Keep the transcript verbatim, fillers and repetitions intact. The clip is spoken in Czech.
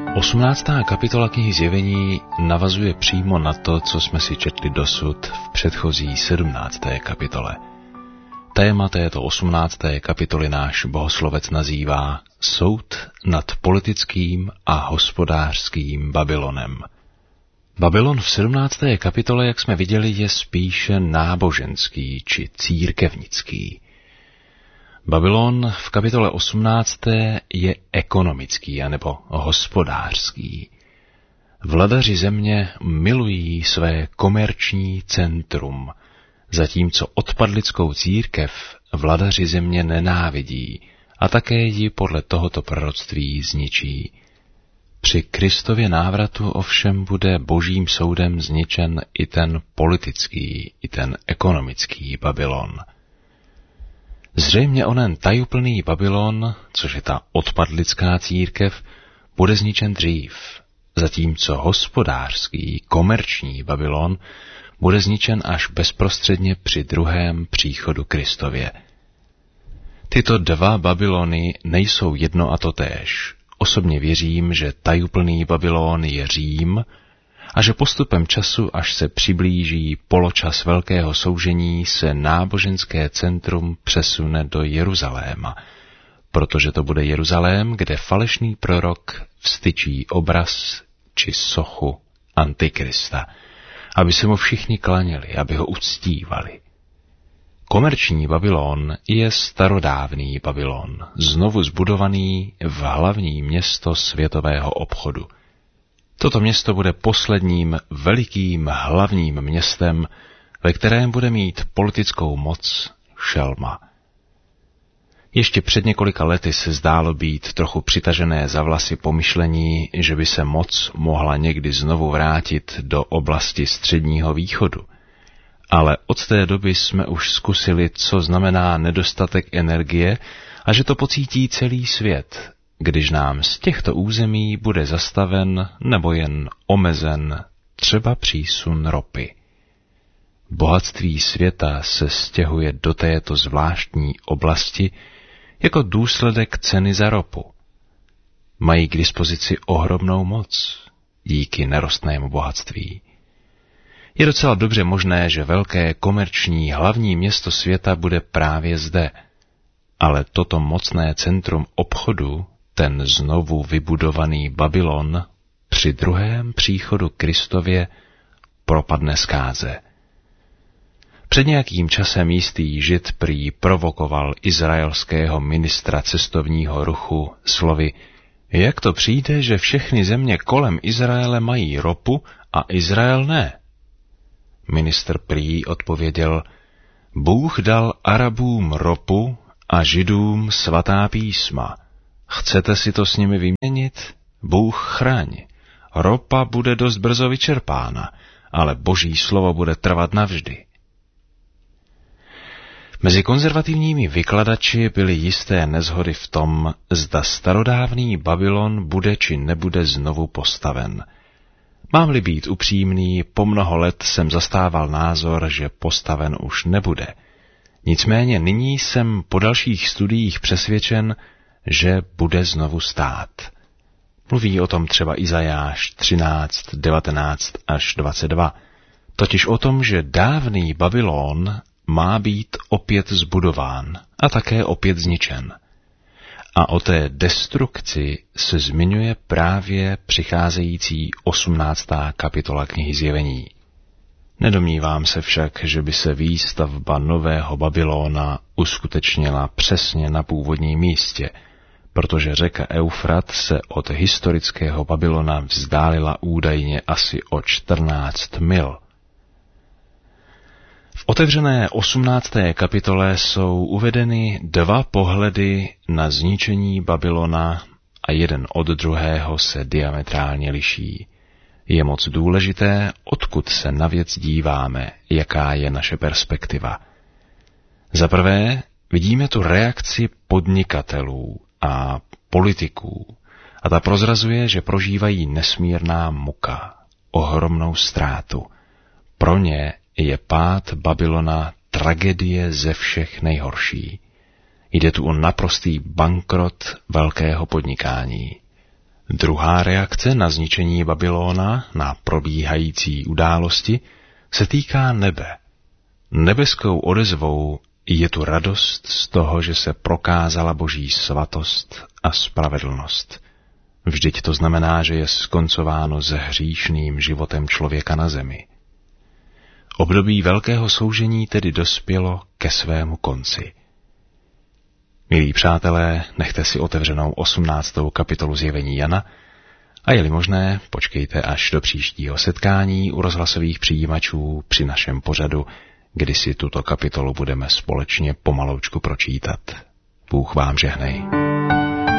osmnáctá kapitola knihy Zjevení navazuje přímo na to, co jsme si četli dosud v předchozí sedmnácté kapitole. Téma této osmnácté kapitoly náš bohoslovec nazývá Soud nad politickým a hospodářským Babylonem. Babylon v sedmnácté kapitole, jak jsme viděli, je spíše náboženský či církevnický. Babylon v kapitole osmnácté je ekonomický anebo hospodářský. Vladaři země milují své komerční centrum, zatímco odpadlickou církev vladaři země nenávidí a také ji podle tohoto proroctví zničí. Při Kristově návratu ovšem bude božím soudem zničen i ten politický, i ten ekonomický Babylon. Zřejmě onen tajuplný Babylon, což je ta odpadlická církev, bude zničen dřív, zatímco hospodářský, komerční Babylon bude zničen až bezprostředně při druhém příchodu Kristově. Tyto dva Babylony nejsou jedno a totéž. Osobně věřím, že tajuplný Babylon je Řím a že postupem času, až se přiblíží poločas velkého soužení, se náboženské centrum přesune do Jeruzaléma, protože to bude Jeruzalém, kde falešný prorok vstyčí obraz či sochu Antikrista, aby se mu všichni klaněli, aby ho uctívali. Komerční Babylon je starodávný Babylon, znovu zbudovaný v hlavní město světového obchodu. Toto město bude posledním velikým hlavním městem, ve kterém bude mít politickou moc šelma. Ještě před několika lety se zdálo být trochu přitažené za vlasy pomyšlení, že by se moc mohla někdy znovu vrátit do oblasti Středního východu. Ale od té doby jsme už zkusili, co znamená nedostatek energie a že to pocítí celý svět, když nám z těchto území bude zastaven nebo jen omezen třeba přísun ropy. Bohatství světa se stěhuje do této zvláštní oblasti jako důsledek ceny za ropu. Mají k dispozici ohromnou moc díky nerostnému bohatství. Je docela dobře možné, že velké komerční hlavní město světa bude právě zde, ale toto mocné centrum obchodu, ten znovu vybudovaný Babylon, při druhém příchodu Kristově propadne zkáze. Před nějakým časem jistý Žid prý provokoval izraelského ministra cestovního ruchu slovy: jak to přijde, že všechny země kolem Izraele mají ropu a Izrael ne? Ministr prý odpověděl: Bůh dal Arabům ropu a Židům svatá písma. Chcete si to s nimi vyměnit? Bůh chraň. Ropa bude dost brzo vyčerpána, ale boží slovo bude trvat navždy. Mezi konzervativními vykladači byly jisté neshody v tom, zda starodávný Babylon bude či nebude znovu postaven. Mám-li být upřímný, po mnoho let jsem zastával názor, že postaven už nebude. Nicméně nyní jsem po dalších studiích přesvědčen, že bude znovu stát. Mluví o tom třeba Izajáš třináct, devatenáct až dvacet dva, totiž o tom, že dávný Babylon má být opět zbudován a také opět zničen. A o té destrukci se zmiňuje právě přicházející osmnáctá kapitola knihy Zjevení. Nedomnívám se však, že by se výstavba nového Babylona uskutečnila přesně na původním místě, protože řeka Eufrat se od historického Babylona vzdálila údajně asi o čtrnáct mil. V otevřené osmnácté kapitole jsou uvedeny dva pohledy na zničení Babylona a jeden od druhého se diametrálně liší. Je moc důležité, odkud se na věc díváme, jaká je naše perspektiva. Za prvé vidíme tu reakci podnikatelů a politiků a ta prozrazuje, že prožívají nesmírná muka, ohromnou ztrátu. Pro ně je pád Babylona tragédie ze všech nejhorší. Jde tu o naprostý bankrot velkého podnikání. Druhá reakce na zničení Babylona, na probíhající události, se týká nebe. Nebeskou odezvou je tu radost z toho, že se prokázala Boží svatost a spravedlnost. Vždyť to znamená, že je skoncováno s hříšným životem člověka na zemi. Období velkého soužení tedy dospělo ke svému konci. Milí přátelé, nechte si otevřenou osmnáctou kapitolu Zjevení Jana a je-li možné, počkejte až do příštího setkání u rozhlasových přijímačů při našem pořadu, kdy si tuto kapitolu budeme společně pomaloučku pročítat. Bůh vám žehnej.